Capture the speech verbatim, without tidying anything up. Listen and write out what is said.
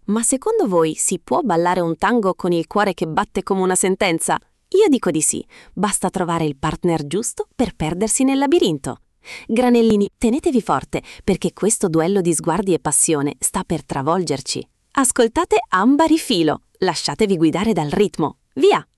Ma secondo voi si può ballare un tango con il cuore che batte come una sentenza? Io dico di sì, basta trovare il partner giusto per perdersi nel labirinto. Granellini, tenetevi forte, perché questo duello di sguardi e passione sta per travolgerci. Ascoltate Ambari Filo, lasciatevi guidare dal ritmo. Via!